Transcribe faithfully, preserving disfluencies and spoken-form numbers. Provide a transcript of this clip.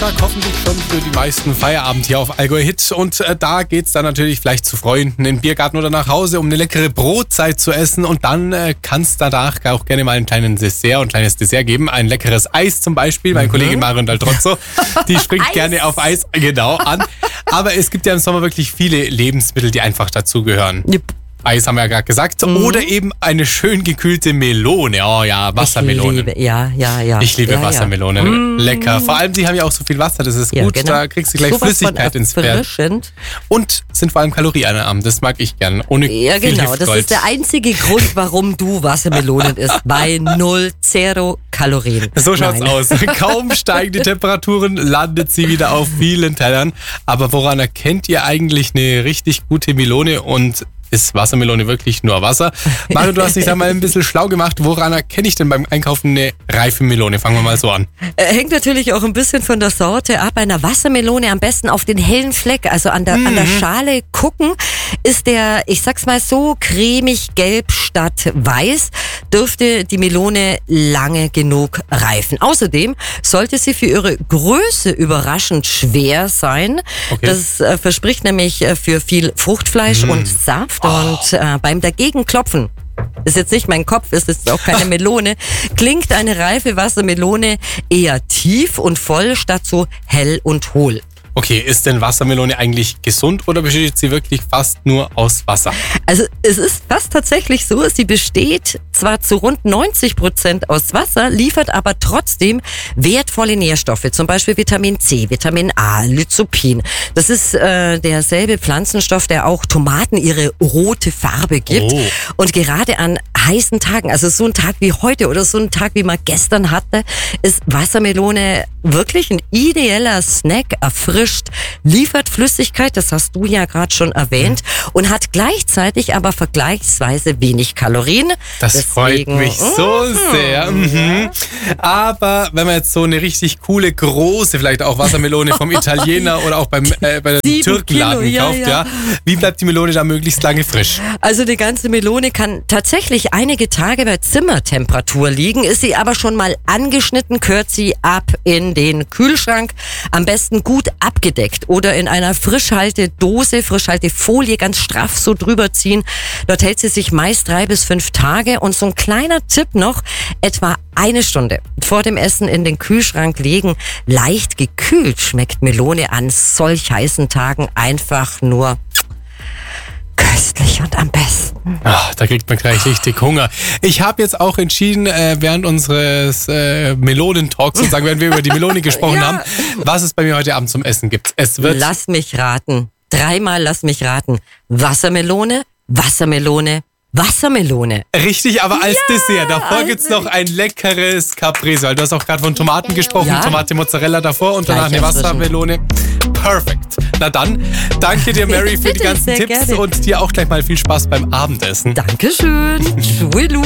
Freitag, hoffentlich schon für die meisten Feierabend hier auf Allgäu Hit. Und äh, da geht's dann natürlich vielleicht zu Freunden in den Biergarten oder nach Hause, um eine leckere Brotzeit zu essen. Und dann äh, kann es danach auch gerne mal ein kleines Dessert und ein kleines Dessert geben. Ein leckeres Eis zum Beispiel. Meine mhm. Kollegin Marion Daltrozzo, die springt Eis. gerne auf Eis genau an. Aber es gibt ja im Sommer wirklich viele Lebensmittel, die einfach dazugehören. Yep. Eis haben wir ja gerade gesagt. Mhm. Oder eben eine schön gekühlte Melone. Oh ja, Wassermelone. Ich liebe, ja, ja, ja. Ich liebe ja, Wassermelone. Ja. Mm. Lecker. Vor allem, die haben ja auch so viel Wasser, das ist ja, gut. Genau. Da kriegst du gleich so Flüssigkeit ins Pferd. Und sind vor allem kalorienarm. Das mag ich gern. Ohne ja, viel genau. Hüftgold. Das ist der einzige Grund, warum du Wassermelonen isst. Bei null, zero Kalorien. So schaut's Nein. aus. Kaum steigen die Temperaturen, landet sie wieder auf vielen Tellern. Aber woran erkennt ihr eigentlich eine richtig gute Melone und ist Wassermelone wirklich nur Wasser? Mario, du hast dich da mal ein bisschen schlau gemacht. Woran erkenne ich denn beim Einkaufen eine reife Melone? Fangen wir mal so an. Hängt natürlich auch ein bisschen von der Sorte ab. Bei einer Wassermelone am besten auf den hellen Fleck, also an der, mhm. an der Schale gucken. Ist der, ich sag's mal so, cremig gelb statt weiß, dürfte die Melone lange genug reifen. Außerdem sollte sie für ihre Größe überraschend schwer sein. Okay. Das äh, verspricht nämlich äh, für viel Fruchtfleisch mhm. und Saft. Und äh, beim Dagegenklopfen, ist jetzt nicht mein Kopf, ist jetzt auch keine Melone, klingt eine reife Wassermelone eher tief und voll statt so hell und hohl. Okay, ist denn Wassermelone eigentlich gesund oder besteht sie wirklich fast nur aus Wasser? Also es ist fast tatsächlich so, sie besteht zwar zu rund neunzig Prozent aus Wasser, liefert aber trotzdem wertvolle Nährstoffe, zum Beispiel Vitamin C, Vitamin A, Lycopin. Das ist äh, derselbe Pflanzenstoff, der auch Tomaten ihre rote Farbe gibt. Oh. Und gerade an heißen Tagen, also so ein Tag wie heute oder so ein Tag wie man gestern hatte, ist Wassermelone wirklich ein ideeller Snack, erfrischt, liefert Flüssigkeit, das hast du ja gerade schon erwähnt, mhm. und hat gleichzeitig aber vergleichsweise wenig Kalorien. Das Deswegen, freut mich so mhm. sehr. Mhm. Aber wenn man jetzt so eine richtig coole, große, vielleicht auch Wassermelone vom Italiener oder auch beim äh, bei der Türkenladen Kilo, kauft, ja, ja. ja, wie bleibt die Melone da möglichst lange frisch? Also die ganze Melone kann tatsächlich einige Tage bei Zimmertemperatur liegen, ist sie aber schon mal angeschnitten, gehört sie ab in den Kühlschrank, am besten gut abgedeckt oder in einer Frischhaltedose, Frischhaltefolie ganz straff so drüber ziehen. Dort hält sie sich meist drei bis fünf Tage und so ein kleiner Tipp noch, etwa eine Stunde vor dem Essen in den Kühlschrank legen. Leicht gekühlt schmeckt Melone an solch heißen Tagen einfach nur köstlich und am besten. Ach, da kriegt man gleich richtig Hunger. Ich habe jetzt auch entschieden, äh, während unseres äh, Melonentalks, sozusagen, während wir über die Melone gesprochen ja. haben, was es bei mir heute Abend zum Essen gibt. Es wird Lass mich raten. Dreimal lass mich raten. Wassermelone, Wassermelone, Wassermelone. Richtig, aber als ja, Dessert. Davor also gibt's noch ein leckeres Caprese. Weil du hast auch gerade von Tomaten gesprochen. Ja. Tomate Mozzarella davor und danach eine Wassermelone. Perfekt. Na dann, danke dir, Mary, für die ganzen Tipps gerne. Und dir auch gleich mal viel Spaß beim Abendessen. Dankeschön. Tschüss.